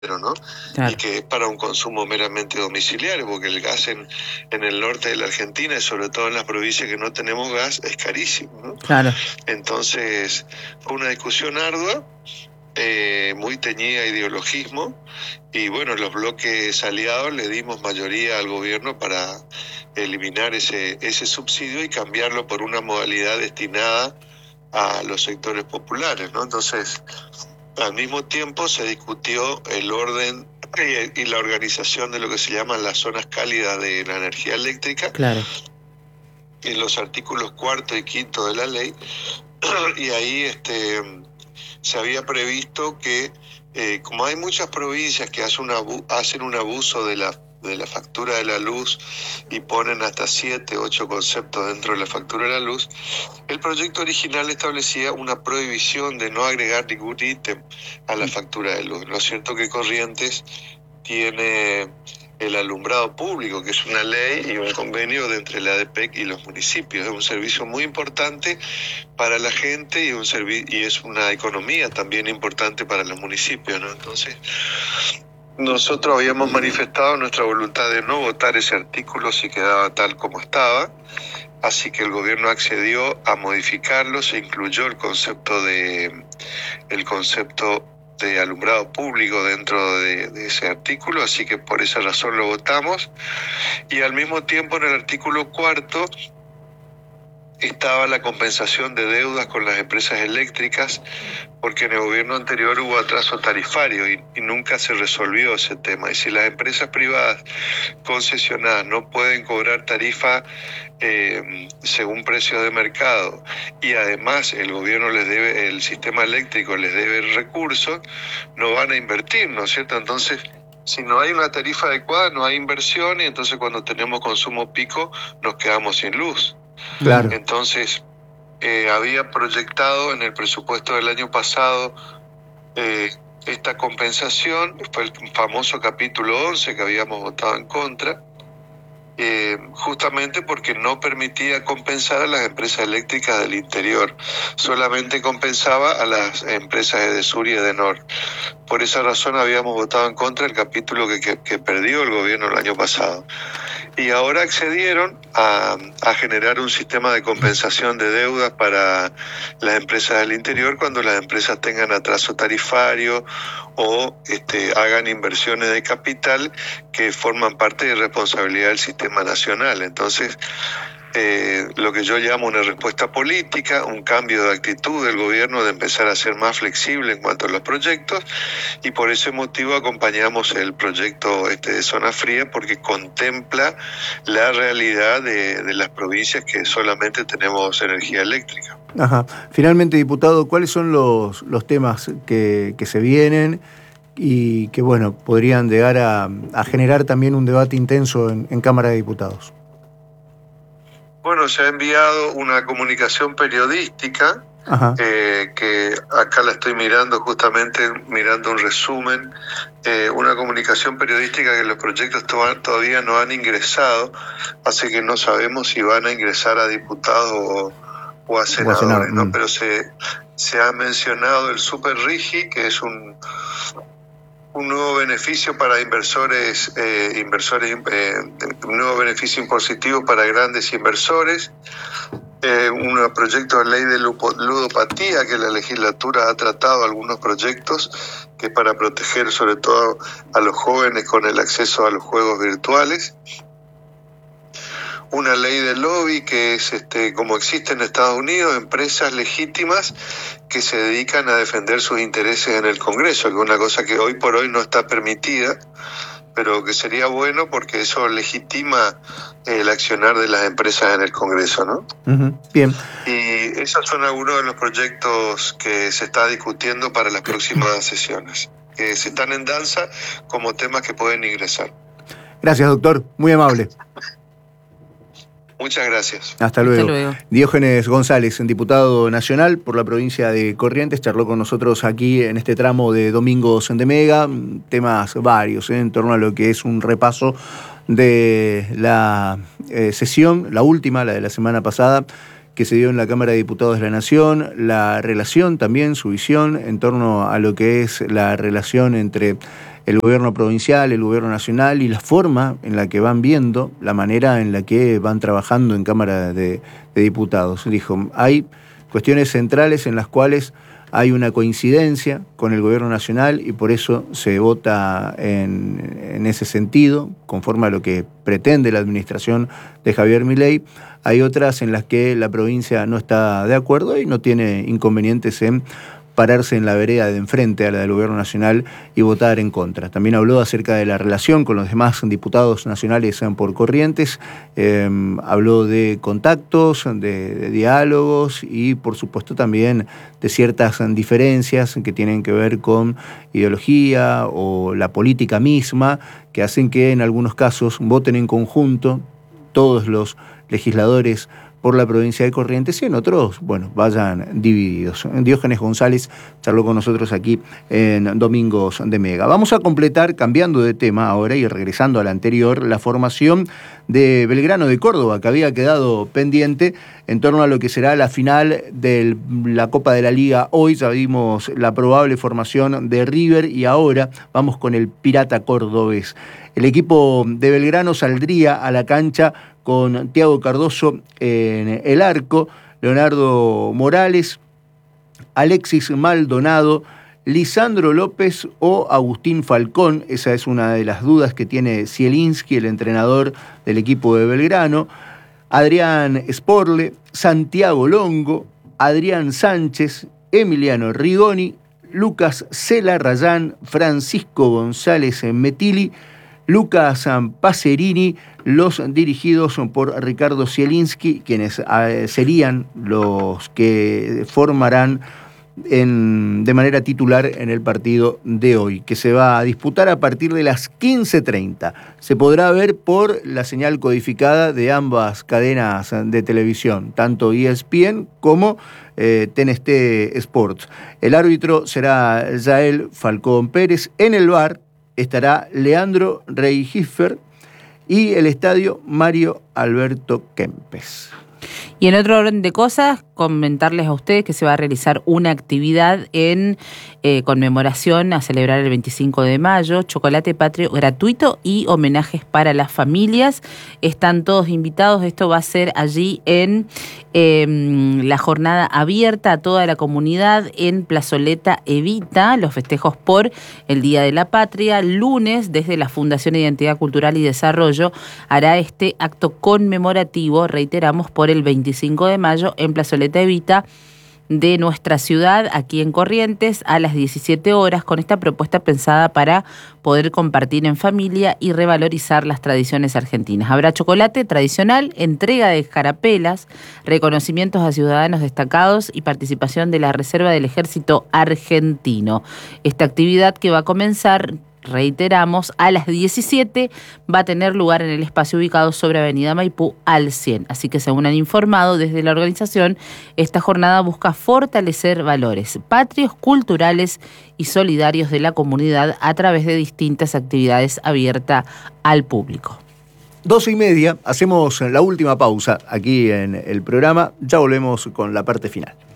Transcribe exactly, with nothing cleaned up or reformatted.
¿no? Claro. Y que es para un consumo meramente domiciliario, porque el gas en, en el norte de la Argentina, y sobre todo en las provincias que no tenemos gas, es carísimo, ¿no? Claro. Entonces, fue una discusión ardua, eh, muy teñida de ideologismo, y bueno, los bloques aliados le dimos mayoría al gobierno para eliminar ese, ese subsidio y cambiarlo por una modalidad destinada a los sectores populares, ¿no? Entonces, al mismo tiempo se discutió el orden y la organización de lo que se llaman las zonas cálidas de la energía eléctrica. Claro. En los artículos cuarto y quinto de la ley, y ahí este se había previsto que eh, como hay muchas provincias que hacen, una, hacen un abuso de la de la factura de la luz y ponen hasta siete, ocho conceptos dentro de la factura de la luz, el proyecto original establecía una prohibición de no agregar ningún ítem a la factura de luz. Lo cierto que Corrientes tiene el alumbrado público, que es una ley y un convenio de entre la ADEPEC y los municipios. Es un servicio muy importante para la gente y, un servi- y es una economía también importante para los municipios, ¿no? Entonces, nosotros habíamos manifestado nuestra voluntad de no votar ese artículo si quedaba tal como estaba, así que el gobierno accedió a modificarlo, se incluyó el concepto de el concepto de alumbrado público dentro de, de ese artículo, así que por esa razón lo votamos, y al mismo tiempo en el artículo cuarto estaba la compensación de deudas con las empresas eléctricas, porque en el gobierno anterior hubo atraso tarifario y, y nunca se resolvió ese tema. Y si las empresas privadas concesionadas no pueden cobrar tarifa eh, según precios de mercado, y además el gobierno les debe, el sistema eléctrico les debe recursos, no van a invertir, ¿no es cierto? Entonces, si no hay una tarifa adecuada, no hay inversión, y entonces cuando tenemos consumo pico nos quedamos sin luz. Claro. Entonces, eh, había proyectado en el presupuesto del año pasado eh, esta compensación, fue el famoso capítulo once que habíamos votado en contra, eh, justamente porque no permitía compensar a las empresas eléctricas del interior, solamente compensaba a las empresas de Edesur y Edenor. Por esa razón habíamos votado en contra el capítulo que, que, que perdió el gobierno el año pasado. Y ahora accedieron a, a generar un sistema de compensación de deudas para las empresas del interior cuando las empresas tengan atraso tarifario o este, hagan inversiones de capital que forman parte de responsabilidad del sistema nacional. Entonces, Eh, lo que yo llamo una respuesta política, un cambio de actitud del gobierno de empezar a ser más flexible en cuanto a los proyectos, y por ese motivo acompañamos el proyecto este de Zona Fría, porque contempla la realidad de, de las provincias que solamente tenemos energía eléctrica. Ajá. Finalmente, diputado, ¿cuáles son los, los temas que, que se vienen y que, bueno, podrían llegar a, a generar también un debate intenso en, en Cámara de Diputados? Bueno, se ha enviado una comunicación periodística, eh, que acá la estoy mirando, justamente mirando un resumen, eh, una comunicación periodística que los proyectos to- todavía no han ingresado, así que no sabemos si van a ingresar a diputados o, o a senadores, ¿no? Pero se, se ha mencionado el Super Rigi, que es un... un nuevo beneficio para inversores, eh, inversores eh, un nuevo beneficio impositivo para grandes inversores, eh, un proyecto de ley de ludopatía que la legislatura ha tratado, algunos proyectos que es para proteger sobre todo a los jóvenes con el acceso a los juegos virtuales. Una ley de lobby que es, este, como existe en Estados Unidos, empresas legítimas que se dedican a defender sus intereses en el Congreso, que es una cosa que hoy por hoy no está permitida, pero que sería bueno porque eso legitima el accionar de las empresas en el Congreso, ¿no? Uh-huh. Bien. Y esos son algunos de los proyectos que se está discutiendo para las próximas sesiones, que se están en danza como temas que pueden ingresar. Gracias, doctor. Muy amable. Muchas gracias. Hasta luego. Hasta luego. Diógenes González, diputado nacional por la provincia de Corrientes, charló con nosotros aquí en este tramo de Domingos de Mega, temas varios ¿eh? en torno a lo que es un repaso de la eh, sesión, la última, la de la semana pasada, que se dio en la Cámara de Diputados de la Nación, la relación también, su visión en torno a lo que es la relación entre el gobierno provincial, el gobierno nacional y la forma en la que van viendo, la manera en la que van trabajando en Cámara de, de Diputados. Dijo, hay cuestiones centrales en las cuales hay una coincidencia con el gobierno nacional y por eso se vota en, en ese sentido, conforme a lo que pretende la administración de Javier Milei. Hay otras en las que la provincia no está de acuerdo y no tiene inconvenientes en pararse en la vereda de enfrente a la del gobierno nacional y votar en contra. También habló acerca de la relación con los demás diputados nacionales por Corrientes, eh, habló de contactos, de, de diálogos y por supuesto también de ciertas diferencias que tienen que ver con ideología o la política misma, que hacen que en algunos casos voten en conjunto todos los legisladores por la provincia de Corrientes y en otros, bueno, vayan divididos. Diógenes González charló con nosotros aquí en Domingos de Mega. Vamos a completar, cambiando de tema ahora y regresando al anterior, la formación de Belgrano de Córdoba, que había quedado pendiente en torno a lo que será la final de la Copa de la Liga. Hoy ya vimos la probable formación de River y ahora vamos con el Pirata cordobés. El equipo de Belgrano saldría a la cancha con Thiago Cardoso en el arco, Leonardo Morales, Alexis Maldonado, Lisandro López o Agustín Falcón. Esa es una de las dudas que tiene Zielinski, el entrenador del equipo de Belgrano. Adrián Sporle, Santiago Longo, Adrián Sánchez, Emiliano Rigoni, Lucas Celarrayán, Francisco González Metili, Lucas Pacerini, los dirigidos por Ricardo Zielinski, quienes serían los que formarán en, de manera titular en el partido de hoy, que se va a disputar a partir de las quince treinta. Se podrá ver por la señal codificada de ambas cadenas de televisión, tanto E S P N como eh, T N T Sports. El árbitro será Yael Falcón Pérez. En el V A R estará Leandro Reigiffer y el estadio Mario Alberto Kempes. Y en otro orden de cosas, comentarles a ustedes que se va a realizar una actividad en eh, conmemoración a celebrar el veinticinco de mayo, chocolate patrio gratuito y homenajes para las familias. Están todos invitados, esto va a ser allí en eh, la jornada abierta a toda la comunidad en Plazoleta Evita, los festejos por el Día de la Patria. Lunes, desde la Fundación Identidad Cultural y Desarrollo, hará este acto conmemorativo, reiteramos, por el veinticinco de mayo en Plazoleta Evita de nuestra ciudad, aquí en Corrientes, a las diecisiete horas, con esta propuesta pensada para poder compartir en familia y revalorizar las tradiciones argentinas. Habrá chocolate tradicional, entrega de escarapelas, reconocimientos a ciudadanos destacados y participación de la Reserva del Ejército Argentino. Esta actividad, que va a comenzar, reiteramos, a las diecisiete, va a tener lugar en el espacio ubicado sobre Avenida Maipú al cien. Así que, según han informado desde la organización, esta jornada busca fortalecer valores patrios, culturales y solidarios de la comunidad a través de distintas actividades abiertas al público. Doce y media, hacemos la última pausa aquí en el programa, ya volvemos con la parte final.